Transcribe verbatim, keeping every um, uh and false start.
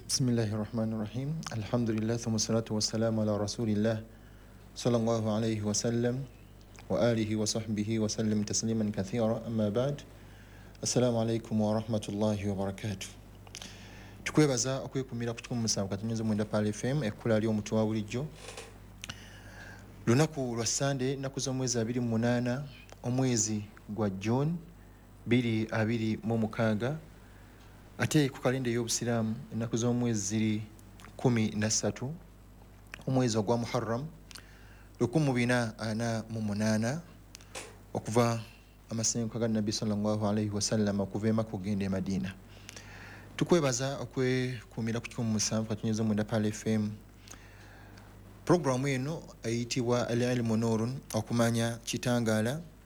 Bismillahirrahmanirrahim. Alhamdulillah, thumma salatu wassalamu ala rasulillah sallallahu alayhi wa sallam wa alihi wa sahbihi wa sallam tasliman kathira, amma ba'd. Assalamu alaykum wa rahmatullahi wa barakatuh. Tukwebaza okwekumira ku kikumi musanvu katonnyeze mwenda Pal F M ekkula ly'omutuwa bulijjo. Lunaku lwa Sunday, nnaku z'omwezi abiri mu munaana omwezi gwa June bbiri abiri mu mukaaga, ate ku kalenda y'Obusiraamu ennaku z'omwezi ziri kumi na ssatu omwezi ogwa Muharram lukumi bina ana mu munaana okuva amasenguka ga Nabbi sallallahu alayhi wa sallam okuva e Makka okugenda e Madiina. Tukwebaza okwekuumira ku kikumi musanvu katonnyeze mwenda Pal F M. Programu eno eyitibwa Al-Ilmu Nurun, okumanya kitangaala.